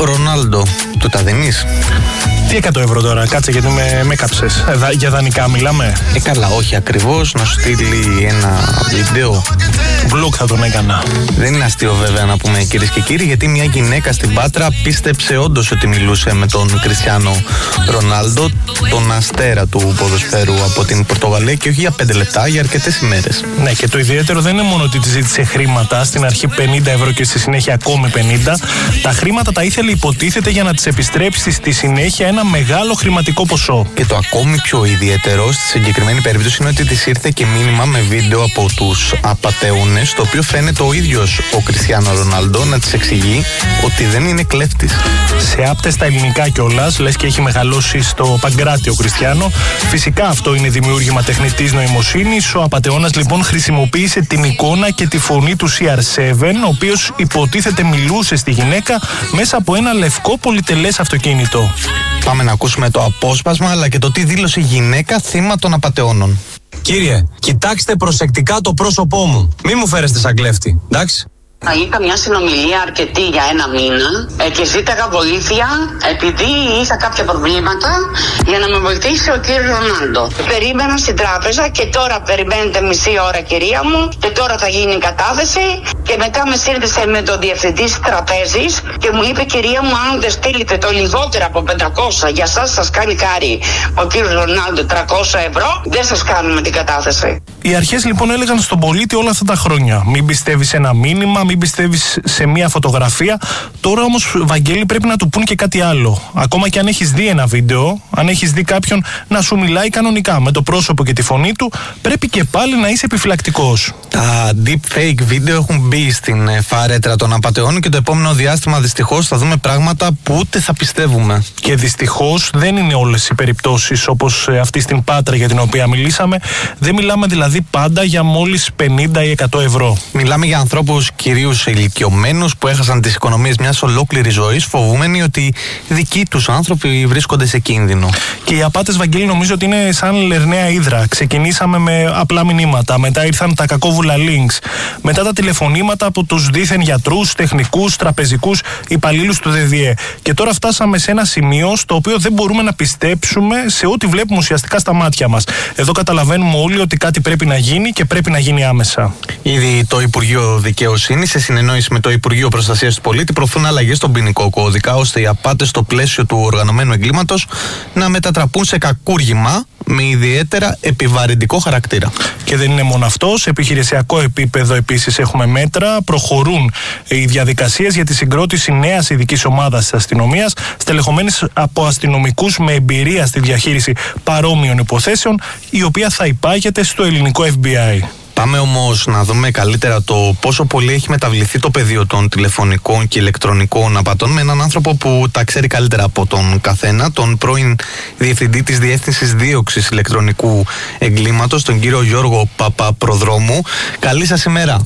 Ρονάλντο. Του τα δίνεις? Τι 100 ευρώ τώρα, κάτσε γιατί με κάψες. Για δανεικά μιλάμε. Καλά, όχι ακριβώς. Να σου στείλει ένα βίντεο. Μπλοκ θα τον έκανα. Δεν είναι αστείο βέβαια να πούμε, κυρίες και κύριοι, γιατί μια γυναίκα στην Πάτρα πίστεψε όντως ότι μιλούσε με τον Κριστιάνο Ρονάλντο, τον αστέρα του ποδοσφαίρου από την Πορτογαλία, και όχι για 5 λεπτά, για αρκετές ημέρες. Ναι, και το ιδιαίτερο δεν είναι μόνο ότι τη ζήτησε χρήματα, στην αρχή 50 ευρώ και στη συνέχεια ακόμη 50. Τα χρήματα τα ήθελε, υποτίθεται, για να τις επιστρέψει στη συνέχεια ένα μεγάλο χρηματικό ποσό. Και το ακόμη πιο ιδιαίτερο στη συγκεκριμένη περίπτωση είναι ότι της ήρθε και μήνυμα με βίντεο από τους απατεώνες, το οποίο φαίνεται ο ίδιος ο Κριστιάνο Ρονάλντο να της εξηγεί ότι δεν είναι κλέφτης. Σε άπτες στα ελληνικά κιόλας, λες και έχει μεγαλώσει στο Παγκράτη ο Κριστιάνο. Φυσικά αυτό είναι δημιούργημα τεχνητής νοημοσύνης. Ο απατεώνας λοιπόν χρησιμοποίησε την εικόνα και τη φωνή του CR7, ο οποίος υποτίθεται μιλούσε στη γυναίκα μέσα από ένα λευκό πολυτελές αυτοκίνητο. Πάμε να ακούσουμε το απόσπασμα, αλλά και το τι δήλωσε η γυναίκα θύμα των απατεώνων. Κύριε, κοιτάξτε προσεκτικά το πρόσωπό μου. Μη μου φέρεστε σαν κλέφτη, εντάξει? Είχα μια συνομιλία αρκετή για 1 μήνα και ζήταγα βοήθεια επειδή είχα κάποια προβλήματα για να με βοηθήσει ο κύριος Ρονάλντο. Περίμενα στην τράπεζα και τώρα περιμένετε μισή ώρα, κυρία μου, και τώρα θα γίνει η κατάθεση. Και μετά με σύνδεσε με τον διευθυντή της τραπέζης και μου είπε, κυρία μου, αν δεν στείλετε το λιγότερο από 500, για σας σας κάνει χάρη ο κύριος Ρονάλντο 300 ευρώ, δεν σας κάνουμε την κατάθεση. Οι αρχές λοιπόν έλεγαν στον πολίτη όλα αυτά τα χρόνια: μην πιστεύεις σε ένα μήνυμα, μην πιστεύεις σε μία φωτογραφία. Τώρα όμως, Βαγγέλη, πρέπει να του πούν και κάτι άλλο. Ακόμα και αν έχεις δει ένα βίντεο, αν έχεις δει κάποιον να σου μιλάει κανονικά με το πρόσωπο και τη φωνή του, πρέπει και πάλι να είσαι επιφυλακτικός. Τα deepfake βίντεο έχουν μπει στην φαρέτρα των απατεών και το επόμενο διάστημα δυστυχώς θα δούμε πράγματα που ούτε θα πιστεύουμε. Και δυστυχώς δεν είναι όλες οι περιπτώσεις όπως αυτή στην Πάτρα για την οποία μιλήσαμε. Δεν μιλάμε δηλαδή πάντα για μόλις 50 ή 100 ευρώ. Μιλάμε για ανθρώπους κυρίως ηλικιωμένους που έχασαν τις οικονομίες μιας ολόκληρης ζωής, φοβούμενοι ότι οι δικοί τους άνθρωποι βρίσκονται σε κίνδυνο. Και οι απάτες, Βαγγέλη, νομίζω ότι είναι σαν λερναία ύδρα. Ξεκινήσαμε με απλά μηνύματα, μετά ήρθαν τα κακόβουλα links, μετά τα τηλεφωνήματα από τους δίθεν γιατρούς, τεχνικούς, τραπεζικούς, υπαλλήλους του ΔΔΕ. Και τώρα φτάσαμε σε ένα σημείο στο οποίο δεν μπορούμε να πιστέψουμε σε ό,τι βλέπουμε ουσιαστικά στα μάτια μας. Εδώ καταλαβαίνουμε όλοι ότι κάτι πρέπει να γίνει και πρέπει να γίνει άμεσα. Ήδη το Υπουργείο Δικαιοσύνης, σε συνεννόηση με το Υπουργείο Προστασίας του Πολίτη, προωθούν αλλαγές στον ποινικό κώδικα, ώστε οι απάτες στο πλαίσιο του οργανωμένου εγκλήματος να μετατραπούν σε κακούργημα με ιδιαίτερα επιβαρυντικό χαρακτήρα. Και δεν είναι μόνο αυτό. Σε επιχειρησιακό επίπεδο επίσης έχουμε μέτρα. Προχωρούν οι διαδικασίες για τη συγκρότηση νέας ειδικής ομάδας της αστυνομίας, στελεχωμένης από αστυνομικούς με εμπειρία στη διαχείριση παρόμοιων υποθέσεων, η οποία θα υπάγεται στο ελληνικό FBI. Πάμε όμως να δούμε καλύτερα το πόσο πολύ έχει μεταβληθεί το πεδίο των τηλεφωνικών και ηλεκτρονικών απατών με έναν άνθρωπο που τα ξέρει καλύτερα από τον καθένα, τον πρώην Διευθυντή της Διεύθυνσης Δίωξης Ηλεκτρονικού Εγκλήματος, τον κύριο Γιώργο Παπαπροδρόμου. Καλή σας ημέρα.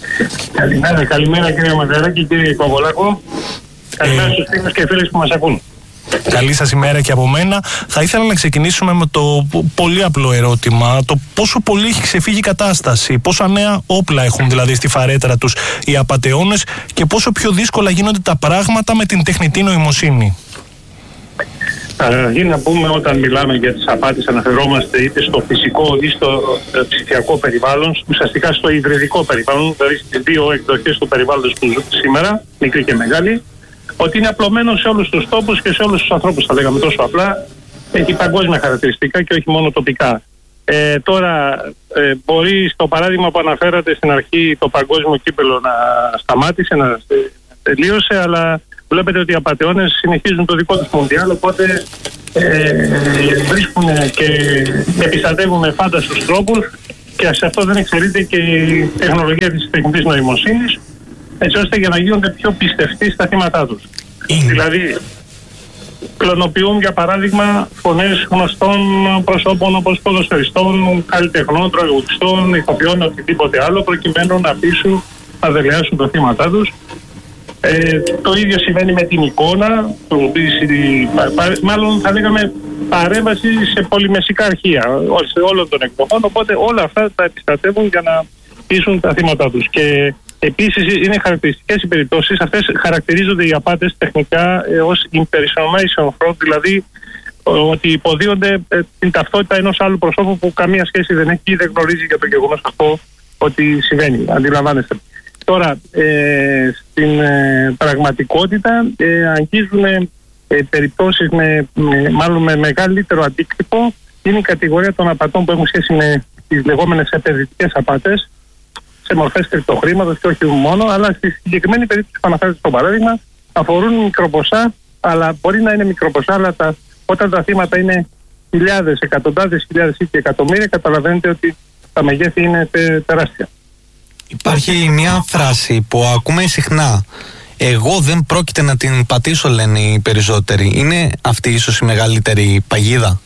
Καλημέρα κύριε Μαζαράκη και κύριε Κοβολάκο. Καλημέρα στους φίλους και φίλες που μας ακούν. Καλή σας ημέρα και από μένα. Θα ήθελα να ξεκινήσουμε με το πολύ απλό ερώτημα: το πόσο πολύ έχει ξεφύγει η κατάσταση, πόσα νέα όπλα έχουν δηλαδή στη φαρέτρα τους οι απατεώνες και πόσο πιο δύσκολα γίνονται τα πράγματα με την τεχνητή νοημοσύνη. Καταρχήν να πούμε, όταν μιλάμε για τις απάτες αναφερόμαστε είτε στο φυσικό ή στο ψηφιακό περιβάλλον, ουσιαστικά στο υβριδικό περιβάλλον, δηλαδή στις δύο εκδοχές του περιβάλλοντος που ζούμε σήμερα, μικρή και μεγάλη, ότι είναι απλωμένο σε όλους τους τόπους και σε όλους τους ανθρώπους, θα λέγαμε τόσο απλά. Έχει παγκόσμια χαρακτηριστικά και όχι μόνο τοπικά. Τώρα, μπορεί στο παράδειγμα που αναφέρατε στην αρχή το παγκόσμιο κύπελλο να σταμάτησε, να τελείωσε, αλλά βλέπετε ότι οι απατεώνες συνεχίζουν το δικό τους μοντιάλ, οπότε βρίσκουν και επιστατεύουν με φάνταστους τρόπους και σε αυτό δεν εξαιρείται και η τεχνολογία της τεχνητής νοημοσύνης, έτσι ώστε για να γίνονται πιο πιστευτοί στα θύματά τους. Δηλαδή, κλωνοποιούν για παράδειγμα φωνές γνωστών προσώπων όπως ποδοσφαιριστών, καλλιτεχνών, τραγουδιστών, ηθοποιών, οτιδήποτε άλλο, προκειμένου να πείσουν, να δελεάσουν τα θύματά τους. Το ίδιο συμβαίνει με την εικόνα, μάλλον θα λέγαμε παρέμβαση σε πολυμεσικά αρχεία σε όλων των εκδοχών, οπότε όλα αυτά τα επιστρατεύουν για να πείσουν τα θύματα τους. Και Επίσης, είναι χαρακτηριστικές οι περιπτώσεις. Αυτές χαρακτηρίζονται οι απάτες τεχνικά ως impersonation fraud, δηλαδή ότι υποδίονται την ταυτότητα ενός άλλου προσώπου που καμία σχέση δεν έχει ή δεν γνωρίζει για το γεγονός αυτό ότι συμβαίνει. Αντιλαμβάνεστε. Τώρα, στην πραγματικότητα αγγίζουν περιπτώσεις μάλλον με μεγαλύτερο αντίκτυπο. Είναι η κατηγορία των απατών που έχουν σχέση με τις λεγόμενες επενδυτικές απάτες σε μορφές κρυπτοχρήματος και όχι μόνο, αλλά στη συγκεκριμένη περίπτωση που αναφέρεται στο παράδειγμα αφορούν μικροποσά, αλλά μπορεί να είναι μικροποσά, αλλά όταν τα θύματα είναι χιλιάδες, εκατοντάδες χιλιάδες ή και εκατομμύρια, καταλαβαίνετε ότι τα μεγέθη είναι τεράστια. Υπάρχει μια φράση που ακούμε συχνά. Εγώ δεν πρόκειται να την πατήσω, λένε οι περισσότεροι. Είναι αυτή ίσως η μεγαλύτερη παγίδα?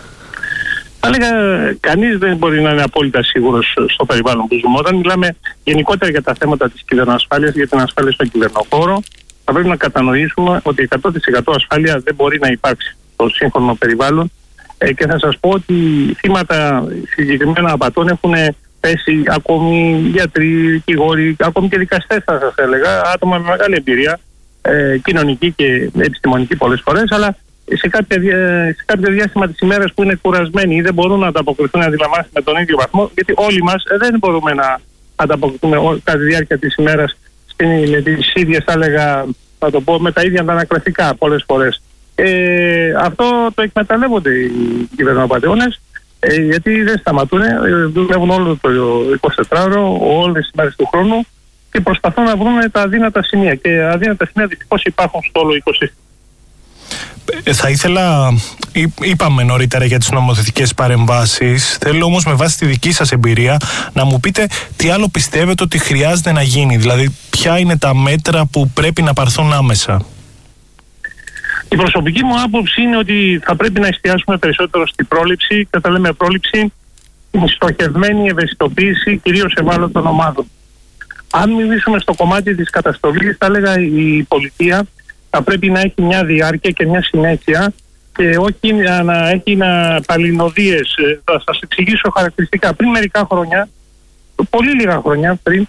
Θα έλεγα, κανείς δεν μπορεί να είναι απόλυτα σίγουρος στο περιβάλλον που ζούμε. Όταν μιλάμε γενικότερα για τα θέματα της κυβερνοασφάλειας, για την ασφάλεια στον κυβερνοχώρο, θα πρέπει να κατανοήσουμε ότι 100% ασφάλεια δεν μπορεί να υπάρξει στο σύγχρονο περιβάλλον. Και θα σας πω ότι θύματα συγκεκριμένα απατών έχουν πέσει ακόμη γιατροί, δικηγόροι, ακόμη και δικαστές, θα σας έλεγα, άτομα με μεγάλη εμπειρία, κοινωνική και επιστημονική πολλές φορές, αλλά σε κάποιο διάστημα της ημέρας που είναι κουρασμένοι ή δεν μπορούν να ανταποκριθούν, να αντιλαμβάνονται με τον ίδιο βαθμό, γιατί όλοι μας δεν μπορούμε να ανταποκριθούμε κατά τη διάρκεια της ημέρας με τις ίδιες, θα έλεγα, θα το πω, με τα ίδια αντανακλαστικά πολλές φορές. Αυτό το εκμεταλλεύονται οι κυβερνοαπατεώνες, γιατί δεν σταματούν, δουλεύουν όλο το 24ωρο, όλες τις μέρες του χρόνου και προσπαθούν να βρουν τα αδύνατα σημεία. Και αδύνατα σημεία δυστυχώς υπάρχουν στο όλο οικοσύστημα. Θα ήθελα, είπαμε νωρίτερα για τις νομοθετικές παρεμβάσεις, θέλω όμως με βάση τη δική σας εμπειρία να μου πείτε τι άλλο πιστεύετε ότι χρειάζεται να γίνει, δηλαδή ποια είναι τα μέτρα που πρέπει να πάρθουν άμεσα. Η προσωπική μου άποψη είναι ότι θα πρέπει να εστιάσουμε περισσότερο στην πρόληψη, και όταν λέμε πρόληψη, την στοχευμένη ευαισθητοποίηση κυρίως ευάλωτων ομάδων. Αν μιλήσουμε στο κομμάτι της καταστολής, θα έλεγα η πολιτεία θα πρέπει να έχει μια διάρκεια και μια συνέχεια και όχι να έχει παλινοδίες. Θα σας εξηγήσω χαρακτηριστικά. Πριν μερικά χρόνια, πολύ λίγα χρόνια πριν,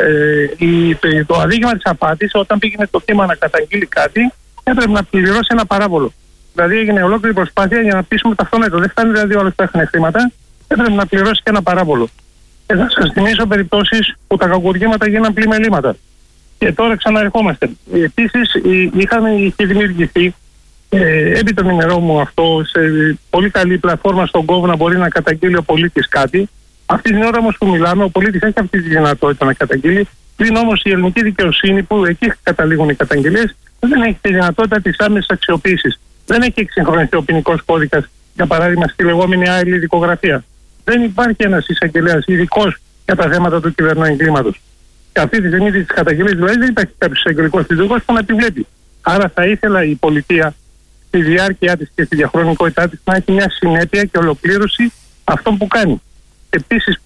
το αδίκημα της απάτης, όταν πήγαινε το θύμα να καταγγείλει κάτι, έπρεπε να πληρώσει ένα παράβολο. Δηλαδή έγινε ολόκληρη προσπάθεια για να πείσουμε τα αυτονέτω. Δεν φτάνει δηλαδή όλες που έχουν χρήματα, έπρεπε να πληρώσει και ένα παράβολο. Και θα σας θυμίσω περιπτώσεις που τα κακουργήματα γίναν πλημελήματα. Και τώρα ξαναρχόμαστε. Επίσης, είχε δημιουργηθεί επί των ημερών μου αυτό σε πολύ καλή πλατφόρμα στον κόβο να μπορεί να καταγγείλει ο πολίτης κάτι. Αυτή την ώρα όμως που μιλάμε, ο πολίτης έχει αυτή τη δυνατότητα να καταγγείλει. Πλην όμως η ελληνική δικαιοσύνη, που εκεί καταλήγουν οι καταγγελίες, δεν έχει τη δυνατότητα της άμεσης αξιοποίησης. Δεν έχει εξυγχρονιστεί ο ποινικός κώδικας, για παράδειγμα, στη λεγόμενη άειλη δικογραφία. Δεν υπάρχει ένας εισαγγελέας ειδικός για τα θέματα του κυβερνοεγκλήματος. Και αυτή τη στιγμή της καταγγελίας δηλαδή δεν υπάρχει κάποιος εισαγγελικός διδικός που να τη βλέπει. Άρα θα ήθελα η πολιτεία στη διάρκεια της και στη διαχρονικότητά της να έχει μια συνέπεια και ολοκλήρωση αυτών που κάνει. Επίσης,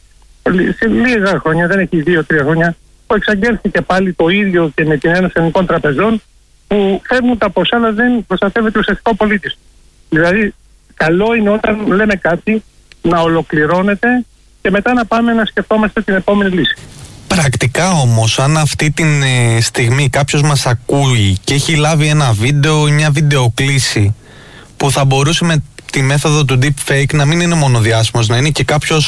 σε λίγα χρόνια, δεν έχει 2-3 χρόνια, που εξαγγέλθηκε πάλι το ίδιο και με την Ένωση Ελληνικών Τραπεζών, που φεύγουν τα ποσά, αλλά δεν προστατεύεται ο ουσιαστικό πολίτης. Δηλαδή, καλό είναι όταν λέμε κάτι να ολοκληρώνεται και μετά να πάμε να σκεφτόμαστε την επόμενη λύση. Πρακτικά όμως, αν αυτή τη στιγμή κάποιος μας ακούει και έχει λάβει ένα βίντεο ή μια βιντεοκλήση που θα μπορούσε με τη μέθοδο του deepfake να μην είναι μονοδιάσημος, να είναι και κάποιος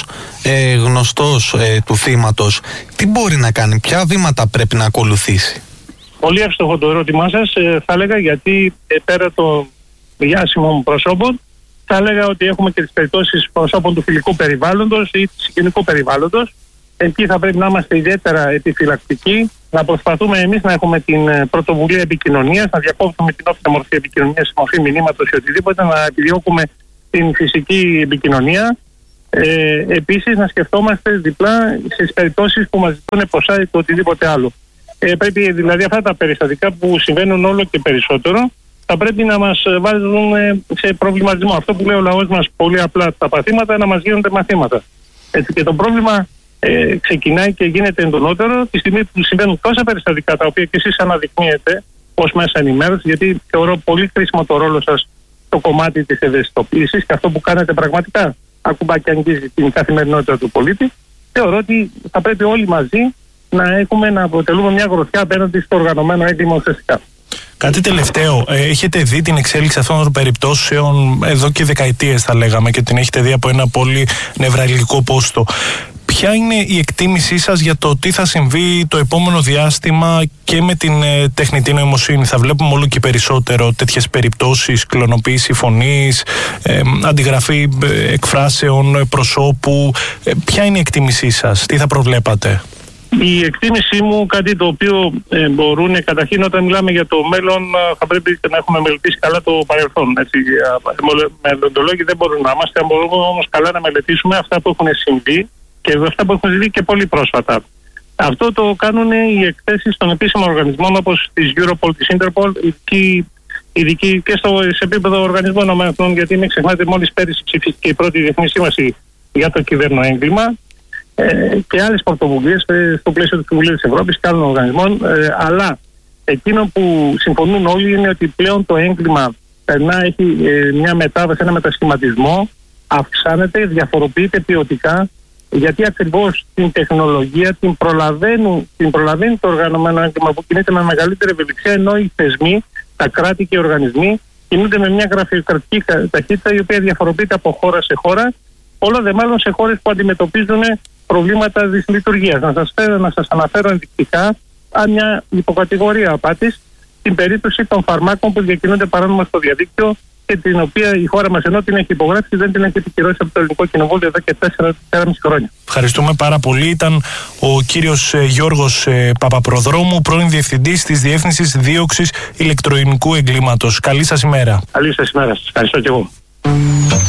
γνωστός του θύματος, τι μπορεί να κάνει, ποια βήματα πρέπει να ακολουθήσει? Πολύ εύστοχο το ερώτημά σας, θα έλεγα, γιατί πέρα των διάσημων προσώπων, θα έλεγα ότι έχουμε και τις περιπτώσεις προσώπων του φιλικού περιβάλλοντος ή του συγγενικού περιβάλλοντος. Εκεί θα πρέπει να είμαστε ιδιαίτερα επιφυλακτικοί, να προσπαθούμε εμείς να έχουμε την πρωτοβουλία επικοινωνίας, να διακόψουμε την όποια μορφή επικοινωνίας, μορφή μηνύματος ή οτιδήποτε, να επιδιώκουμε την φυσική επικοινωνία. Επίσης, να σκεφτόμαστε διπλά στις περιπτώσεις που μας ζητούν ποσά ή οτιδήποτε άλλο. Πρέπει δηλαδή αυτά τα περιστατικά που συμβαίνουν όλο και περισσότερο, θα πρέπει να μας βάζουν σε προβληματισμό. Αυτό που λέει ο λαός μας πολύ απλά, τα παθήματα να μας γίνονται μαθήματα. Έτσι, και το πρόβλημα ξεκινάει και γίνεται εντονότερο τη στιγμή που συμβαίνουν τόσα περιστατικά, τα οποία και εσείς αναδεικνύετε ως μέσα ενημέρωσης, γιατί θεωρώ πολύ κρίσιμο το ρόλο σας στο κομμάτι της ευαισθητοποίησης και αυτό που κάνετε πραγματικά ακουμπά και αγγίζει την καθημερινότητα του πολίτη. Θεωρώ ότι θα πρέπει όλοι μαζί να αποτελούμε μια γροθιά απέναντι στο οργανωμένο έγκλημα ουσιαστικά. Κάτι τελευταίο, έχετε δει την εξέλιξη αυτών των περιπτώσεων εδώ και δεκαετίες θα λέγαμε και την έχετε δει από ένα πολύ νευραλγικό πόστο. Ποια είναι η εκτίμησή σας για το τι θα συμβεί το επόμενο διάστημα και με την τεχνητή νοημοσύνη? Θα βλέπουμε όλο και περισσότερο τέτοιες περιπτώσεις, κλωνοποίηση φωνής, αντιγραφή εκφράσεων προσώπου. Ποια είναι η εκτίμησή σας, τι θα προβλέπατε? Η εκτίμησή μου, κάτι το οποίο μπορούν, καταρχήν όταν μιλάμε για το μέλλον, θα πρέπει να έχουμε μελετήσει καλά το παρελθόν. Μελλοντολόγοι δεν μπορούν να είμαστε, αν μπορούμε όμως καλά να μελετήσουμε αυτά που έχουν συμβεί και αυτά που έχουν συμβεί και πολύ πρόσφατα. Αυτό το κάνουν οι εκθέσεις των επίσημων οργανισμών όπως της Europol, της Interpol, ειδικοί και σε επίπεδο οργανισμών ΟΕΕ, γιατί μην ξεχνάτε, μόλις πέρυσι ψηφίστηκε η πρώτη διεθνή σύμβαση για το κυβερνοέγκλημα. Και άλλες πρωτοβουλίες στο πλαίσιο του Συμβουλίου της Ευρώπης και άλλων οργανισμών, αλλά εκείνο που συμφωνούν όλοι είναι ότι πλέον το έγκλημα έχει μια μετάβαση, ένα μετασχηματισμό, αυξάνεται, διαφοροποιείται ποιοτικά, γιατί ακριβώς την τεχνολογία την προλαβαίνει το οργανωμένο έγκλημα που κινείται με μεγαλύτερη ευελιξία, ενώ οι θεσμοί, τα κράτη και οι οργανισμοί κινούνται με μια γραφειοκρατική ταχύτητα η οποία διαφοροποιείται από χώρα σε χώρα, όλο δε μάλλον σε χώρες που αντιμετωπίζουν προβλήματα δυσλειτουργίας. Να σας αναφέρω ενδεικτικά μια υποκατηγορία απάτης, την περίπτωση των φαρμάκων που διακινούνται παράνομα στο διαδίκτυο και την οποία η χώρα μας, ενώ την έχει υπογράψει, δεν την έχει επικυρώσει από το Ελληνικό Κοινοβούλιο εδώ και 4,5 χρόνια. Ευχαριστούμε πάρα πολύ. Ήταν ο κύριος Γιώργος Παπαπροδρόμου, πρώην Διευθυντής της Διεύθυνσης Δίωξης Ηλεκτρονικού Εγκλήματος. Καλή σας ημέρα. Καλή σας ημέρα. Σας ευχαριστώ και εγώ.